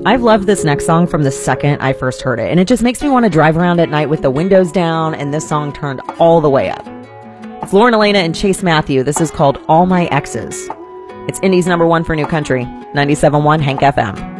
I've loved this next song from the second I first heard it, and it just makes me want to drive around at night with the windows down and this song turned all the way up. It's Lauren Elena and Chase Matthew. This is called All My Exes. It's Indy's #1 for New Country, 97.1 Hank FM.